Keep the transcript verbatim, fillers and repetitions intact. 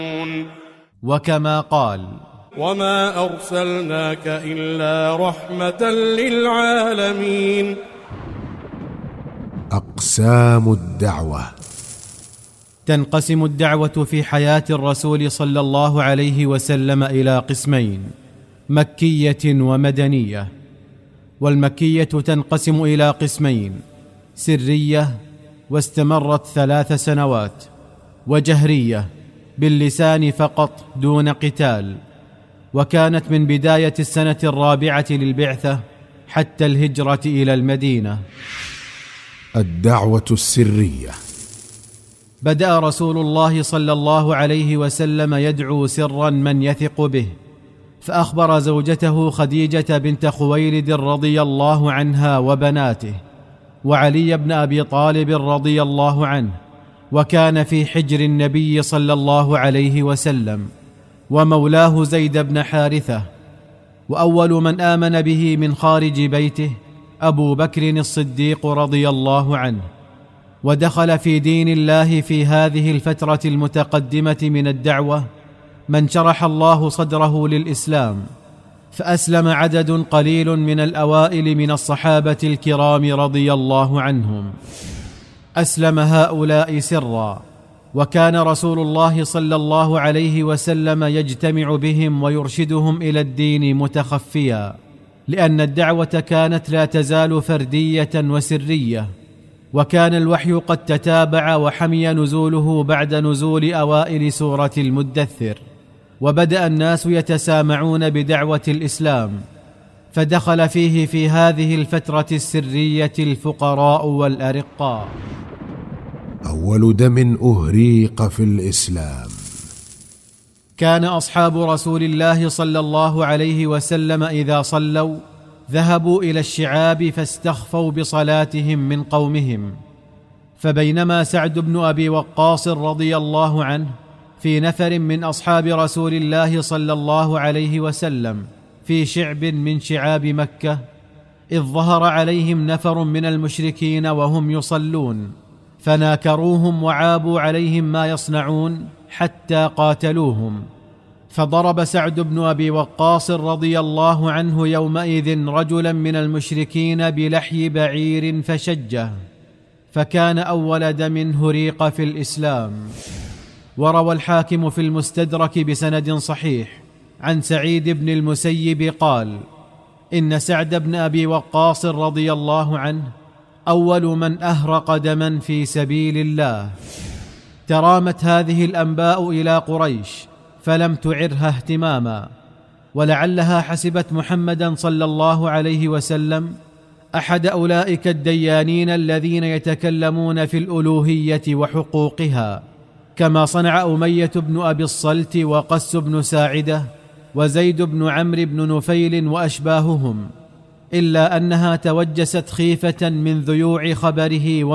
وكما قال: وما أرسلناك إلا رحمة للعالمين. أقسام الدعوة. تنقسم الدعوة في حياة الرسول صلى الله عليه وسلم إلى قسمين: مكية ومدنية. والمكية تنقسم إلى قسمين: سرية واستمرت ثلاث سنوات، وجهرية باللسان فقط دون قتال، وكانت من بداية السنة الرابعة للبعثة حتى الهجرة إلى المدينة. الدعوة السرية. بدأ رسول الله صلى الله عليه وسلم يدعو سرا من يثق به، فأخبر زوجته خديجة بنت خويلد رضي الله عنها وبناته، وعلي بن أبي طالب رضي الله عنه، وكان في حجر النبي صلى الله عليه وسلم، ومولاه زيد بن حارثة. وأول من آمن به من خارج بيته أبو بكر الصديق رضي الله عنه، ودخل في دين الله في هذه الفترة المتقدمة من الدعوة من شرح الله صدره للإسلام، فأسلم عدد قليل من الأوائل من الصحابة الكرام رضي الله عنهم. أسلم هؤلاء سرا، وكان رسول الله صلى الله عليه وسلم يجتمع بهم ويرشدهم إلى الدين متخفيا، لأن الدعوة كانت لا تزال فردية وسرية، وكان الوحي قد تتابع وحمي نزوله بعد نزول أوائل سورة المدثر، وبدأ الناس يتسامعون بدعوة الإسلام، فدخل فيه في هذه الفترة السرية الفقراء والأرقاء. أول دم أهريق في الإسلام. كان أصحاب رسول الله صلى الله عليه وسلم إذا صلوا ذهبوا إلى الشعاب فاستخفوا بصلاتهم من قومهم، فبينما سعد بن أبي وقاص رضي الله عنه في نفر من أصحاب رسول الله صلى الله عليه وسلم في شعب من شعاب مكة، إذ ظهر عليهم نفر من المشركين وهم يصلون، فناكروهم وعابوا عليهم ما يصنعون حتى قاتلوهم. فضرب سعد بن أبي وقاص رضي الله عنه يومئذ رجلا من المشركين بلحي بعير فشجه، فكان أول دم هريق في الإسلام. وروى الحاكم في المستدرك بسند صحيح عن سعيد بن المسيب قال: إن سعد بن أبي وقاص رضي الله عنه أول من أهرق دما في سبيل الله. ترامت هذه الأنباء إلى قريش فلم تعرها اهتماما، ولعلها حسبت محمدا صلى الله عليه وسلم أحد أولئك الديانين الذين يتكلمون في الألوهية وحقوقها، كما صنع أمية بن أبي الصلت وقس بن ساعدة وزيد بن عمرو بن نفيل وأشباههم، إلا أنها توجست خيفة من ذيوع خبره